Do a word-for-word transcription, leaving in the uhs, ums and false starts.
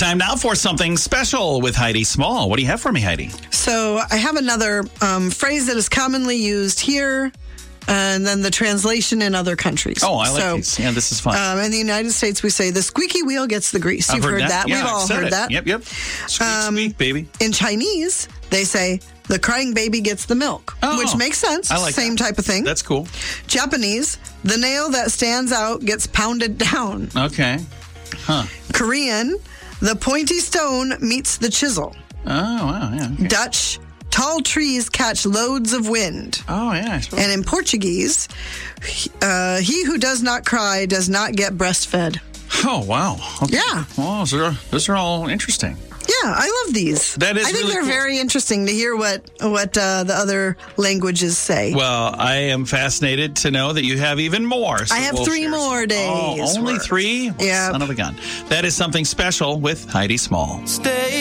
Time now for something special with Heidi Small. What do you have for me, Heidi? So I have another um, phrase that is commonly used here, and then the translation in other countries. Oh, I like so, these. Yeah, this is fun. Um, in the United States, we say the squeaky wheel gets the grease. I've You've heard, heard that. that. Yeah, We've I've all said heard it. that. Yep, yep. Squeak, Um, squeak, baby. In Chinese, they say the crying baby gets the milk, Oh, which makes sense. I like Same that. type of thing. That's cool. Japanese, the nail that stands out gets pounded down. Okay. Huh. Korean, the pointy stone meets the chisel. Oh, wow. Yeah. Okay. Dutch, tall trees catch loads of wind. Oh, yeah. I suppose. And in Portuguese, uh, he who does not cry does not get breastfed. Oh, wow. Okay. Yeah. Well, those are, those are all interesting. Yeah, I love these. That is I think really they're cool. very interesting to hear what what uh, the other languages say. Well, I am fascinated to know that you have even more. So I have we'll three share more some. days Oh, only worth. three? Well, Yeah. Son of a gun. That is something special with Heidi Small. Stay